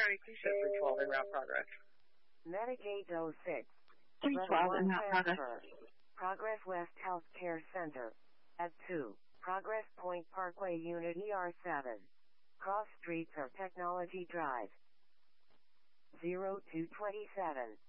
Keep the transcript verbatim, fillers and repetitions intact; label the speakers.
Speaker 1: Miami, please show three twelve in route progress.
Speaker 2: Medicaid oh six.
Speaker 3: three twelve in route progress.
Speaker 2: Progress West Healthcare Center. At two. Progress Point Parkway Unit E R seven. Cross streets or Technology Drive. zero two twenty-seven.